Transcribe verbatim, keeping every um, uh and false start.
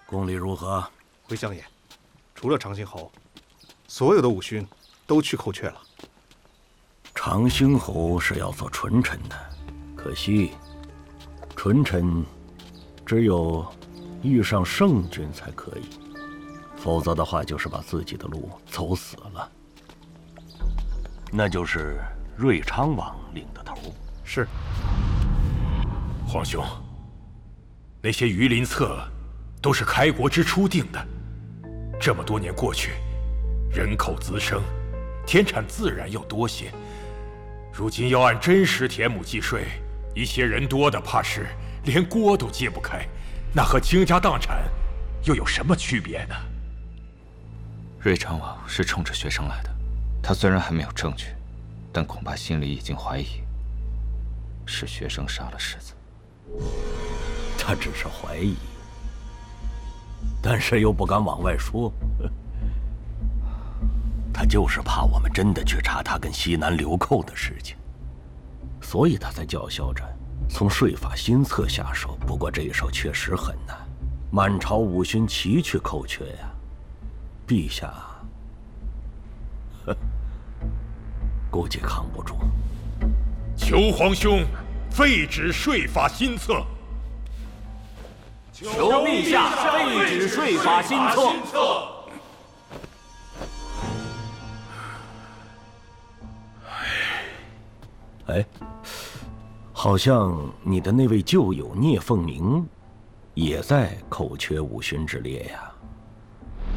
宫里如何？ 回相爷，除了长兴侯，所有的武勋都去寇阙了。 长兴侯是要做纯臣的，可惜纯臣只有遇上圣君才可以，否则的话就是把自己的路走死了。那就是瑞昌王领的头。 是。 皇兄，那些榆林策都是开国之初定的，这么多年过去，人口滋生，田产自然要多些。如今要按真实田亩计税，一些人多的怕是连锅都揭不开，那和倾家荡产又有什么区别呢？ 瑞昌王是冲着学生来的，他虽然还没有证据，但恐怕心里已经怀疑是学生杀了世子。 他只是怀疑，但是又不敢往外说。他就是怕我们真的去查他跟西南流寇的事情，所以他才叫嚣着从税法新策下手。不过这一手确实很难，满朝武勋齐去寇阙呀，陛下，呵，估计扛不住。 求皇兄废止税法新策。 求陛下废止税法新策。 哎，好像你的那位旧友聂凤鸣，也在寇阙武勋之列呀。